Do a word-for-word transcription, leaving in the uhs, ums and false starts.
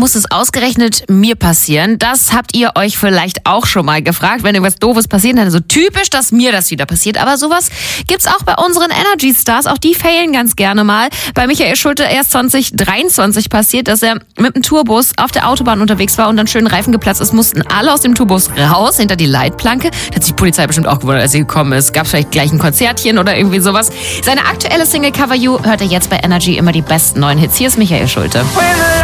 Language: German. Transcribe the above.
muss es ausgerechnet mir passieren? Das habt ihr euch vielleicht auch schon mal gefragt, wenn irgendwas Doofes passiert. Dann so typisch, dass mir das wieder passiert. Aber sowas gibt's auch bei unseren Energy Stars. Auch die failen ganz gerne mal. Bei Michael Schulte erst zwanzig dreiundzwanzig passiert, dass er mit dem Tourbus auf der Autobahn unterwegs war und dann schön Reifen geplatzt ist, mussten alle aus dem Tourbus raus, hinter die Leitplanke. Da hat sich die Polizei bestimmt auch gewundert, als sie gekommen ist. Gab es vielleicht gleich ein Konzertchen oder irgendwie sowas. Seine aktuelle Single Cover You hört ihr jetzt bei Energy, immer die besten neuen Hits. Hier ist Michael Schulte.